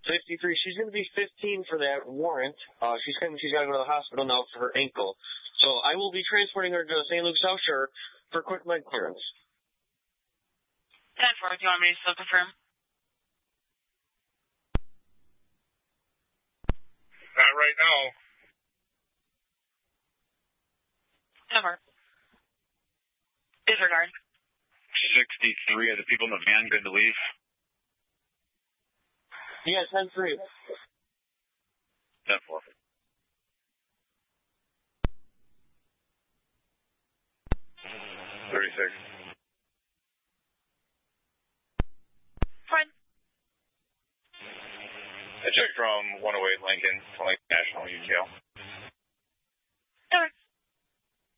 53. She's going to be 15 for that warrant. She's got to go to the hospital now for her ankle. So I will be transporting her to St. Luke South Shore for quick med clearance. 10-4, do you want me to still confirm? Not right now. 10-4. Disregard. 63. Are the people in the van good to leave? Yeah, 10-3. 10-4. 36. Fine. I checked from 108 Lincoln to Lincoln National UTL.